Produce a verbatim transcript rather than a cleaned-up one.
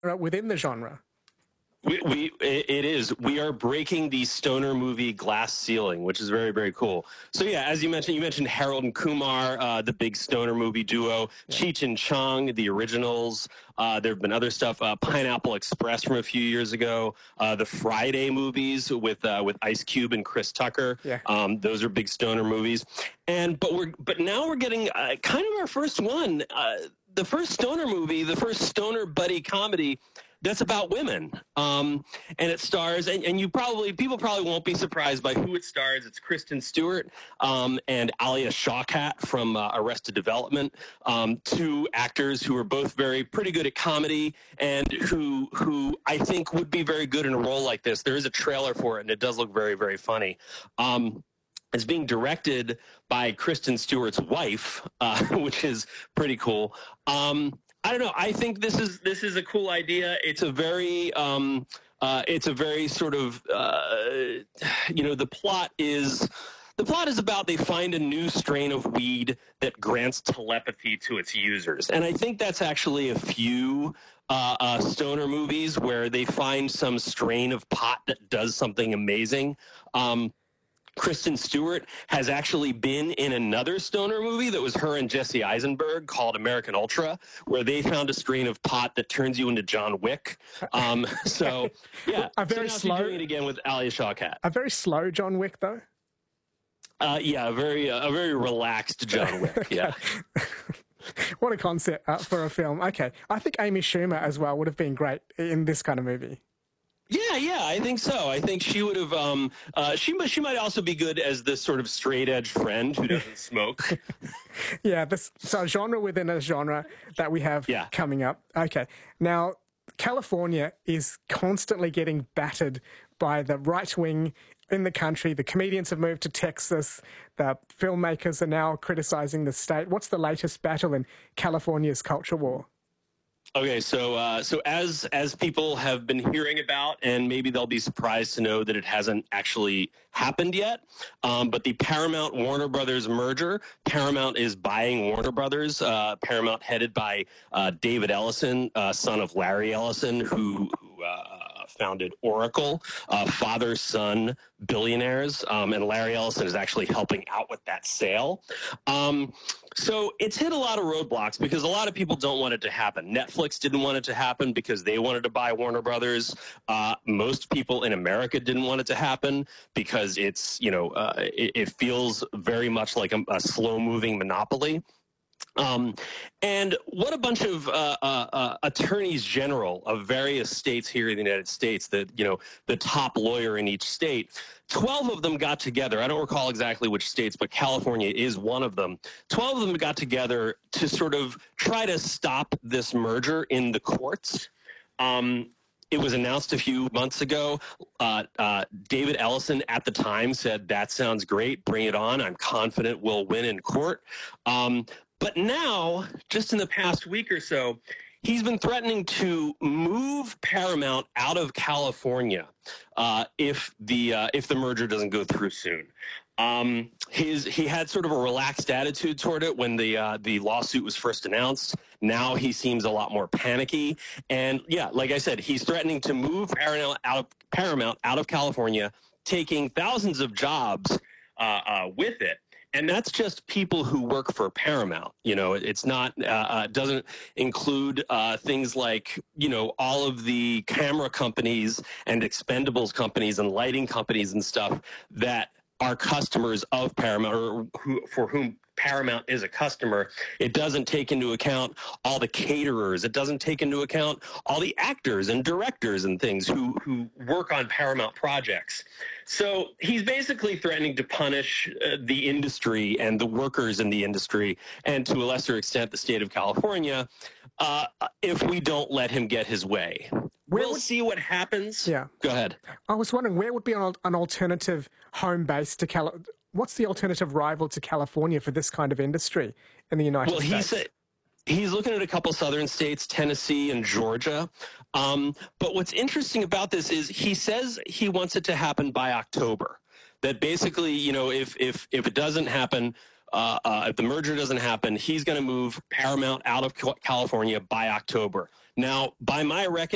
within the genre. We, we it is. We are breaking the stoner movie glass ceiling, which is very, very cool. So yeah, as you mentioned, you mentioned Harold and Kumar, uh, the big stoner movie duo, yeah. Cheech and Chong, the originals. Uh, there have been other stuff. Uh, Pineapple Express from a few years ago. Uh, the Friday movies with uh, with Ice Cube and Chris Tucker. Yeah. Um, those are big stoner movies. And but we're but now we're getting uh, kind of our first one. Uh, the first stoner movie, the first stoner buddy comedy. That's about women, um, and it stars, and, and you probably, people probably won't be surprised by who it stars. It's Kristen Stewart um, and Alia Shawkat from uh, Arrested Development, um, two actors who are both very pretty good at comedy, and who who I think would be very good in a role like this. There is a trailer for it, and it does look very, very funny. Um, It's being directed by Kristen Stewart's wife, uh, which is pretty cool. Um, I don't know. I think this is this is a cool idea. It's a very um, uh, it's a very sort of uh, you know the plot is the plot is about they find a new strain of weed that grants telepathy to its users, and I think that's actually a few uh, uh, stoner movies where they find some strain of pot that does something amazing. Um, Kristen Stewart has actually been in another stoner movie that was her and Jesse Eisenberg called American Ultra, where they found a strain of pot that turns you into John Wick. Um, so, yeah. A very so now slow, she's doing it again with Alia Shawkat. A very slow John Wick, though? Uh, yeah, a very, uh, a very relaxed John Wick, yeah. What a concept uh, for a film. Okay. I think Amy Schumer as well would have been great in this kind of movie. Yeah, yeah, I think so. I think she would have. Um, uh, she she might also be good as this sort of straight edge friend who doesn't smoke. Yeah, this so genre within a genre that we have yeah. coming up. Okay, now California is constantly getting battered by the right wing in the country. The comedians have moved to Texas. The filmmakers are now criticizing the state. What's the latest battle in California's culture war? Okay, so uh, so as as people have been hearing about, and maybe they'll be surprised to know that it hasn't actually happened yet, um, but the Paramount Warner Brothers merger, Paramount is buying Warner Brothers. Uh, Paramount headed by uh, David Ellison, uh, son of Larry Ellison, who. who uh, founded Oracle, uh, father-son billionaires, um, and Larry Ellison is actually helping out with that sale. Um, so it's hit a lot of roadblocks because a lot of people don't want it to happen. Netflix didn't want it to happen because they wanted to buy Warner Brothers. Uh, most people in America didn't want it to happen because it's, you know, uh, it, it feels very much like a, a slow-moving monopoly. Um, and what a bunch of uh, uh, uh, attorneys general of various states here in the United States, that, you know, the top lawyer in each state, twelve of them got together. I don't recall exactly which states, but California is one of them. twelve of them got together to sort of try to stop this merger in the courts. Um, It was announced a few months ago. Uh, uh, David Ellison at the time said, that sounds great, bring it on. I'm confident we'll win in court. Um, but now, just in the past week or so, he's been threatening to move Paramount out of California uh, if the uh, if the merger doesn't go through soon. Um, his, he had sort of a relaxed attitude toward it when the uh, the lawsuit was first announced. Now he seems a lot more panicky. And yeah, like I said, he's threatening to move Paramount out of, Paramount out of California, taking thousands of jobs uh, uh, with it. And that's just people who work for Paramount. You know, it's not, uh, uh, doesn't include uh, things like, you know, all of the camera companies and expendables companies and lighting companies and stuff that are customers of Paramount, or who, for whom Paramount is a customer. It doesn't take into account all the caterers. It doesn't take into account all the actors and directors and things who, who work on Paramount projects. So he's basically threatening to punish uh, the industry and the workers in the industry, and to a lesser extent, the state of California, uh, if we don't let him get his way. Where we'll would, see what happens. Yeah. Go ahead. I was wondering, where would be an, an alternative home base to Cal? What's the alternative rival to California for this kind of industry in the United well, States? Well, he's, he's looking at a couple southern states, Tennessee and Georgia. Um, but what's interesting about this is he says he wants it to happen by October. That basically, you know, if if if it doesn't happen, uh, uh, if the merger doesn't happen, he's going to move Paramount out of California by October. Now, by my reckoning,